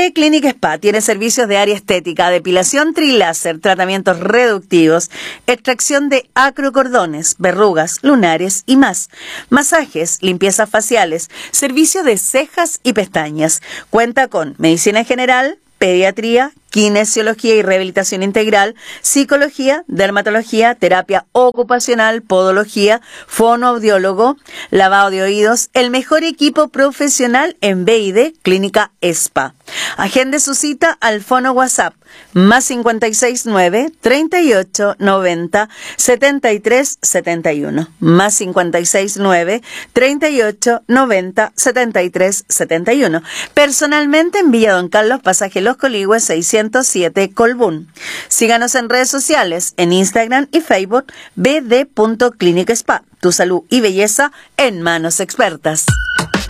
BD Clínica Spa tiene servicios de área estética, depilación triláser, tratamientos reductivos, extracción de acrocordones, verrugas, lunares y más. Masajes, limpiezas faciales, servicio de cejas y pestañas. Cuenta con medicina general, pediatría, kinesiología y rehabilitación integral, psicología, dermatología, terapia ocupacional, podología, fonoaudiólogo, lavado de oídos, el mejor equipo profesional en BD Clínica Spa. Agende su cita al fono WhatsApp más 569 38 90 73 71 más 569 38 90 73 71. Personalmente en Villa Don Carlos, pasaje Los Coligües 607 Colbún. Síganos en redes sociales, en Instagram y Facebook, bd.clinicspa. Tu salud y belleza en manos expertas.